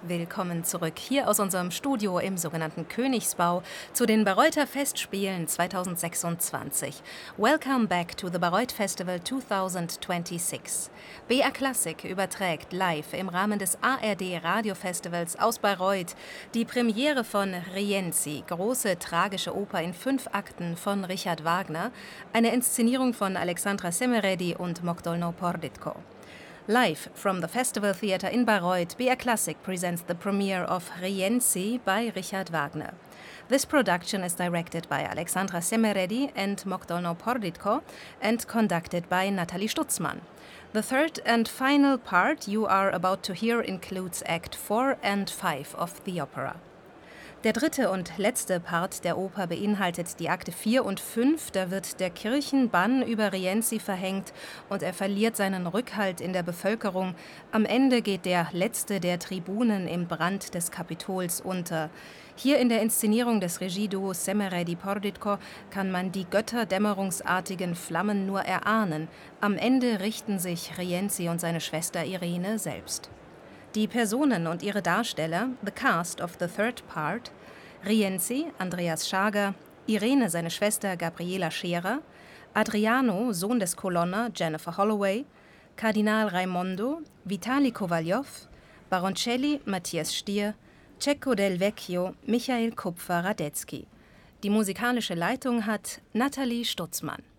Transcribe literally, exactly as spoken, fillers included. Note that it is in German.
Willkommen zurück hier aus unserem Studio im sogenannten Königsbau zu den Bayreuther Festspielen zweitausendsechsundzwanzig. Welcome back to the Bayreuth Festival twenty twenty-six. B R Classic überträgt live im Rahmen des A R D Radiofestivals aus Bayreuth die Premiere von Rienzi, große tragische Oper in fünf Akten von Richard Wagner, eine Inszenierung von Alexandra Semeredi und Mogdolno Porditko. Live from the Festival Theatre in Bayreuth, B R Classic presents the premiere of Rienzi by Richard Wagner. This production is directed by Alexandra Semeredi and Mogdolno Porditko and conducted by Nathalie Stutzmann. The third and final part you are about to hear includes Act four and five of the opera. Der dritte und letzte Part der Oper beinhaltet die Akte vier und fünf, da wird der Kirchenbann über Rienzi verhängt und er verliert seinen Rückhalt in der Bevölkerung. Am Ende geht der letzte der Tribunen im Brand des Kapitols unter. Hier in der Inszenierung des Regieduos Semeredi-Porditko kann man die götterdämmerungsartigen Flammen nur erahnen. Am Ende richten sich Rienzi und seine Schwester Irene selbst. Die Personen und ihre Darsteller, the cast of the third part: Rienzi, Andreas Schager, Irene, seine Schwester Gabriela Scherer, Adriano, Sohn des Colonna, Jennifer Holloway, Kardinal Raimondo, Vitali Kowaljow, Baroncelli, Matthias Stier, Cecco del Vecchio, Michael Kupfer-Radetzky. Die musikalische Leitung hat Nathalie Stutzmann.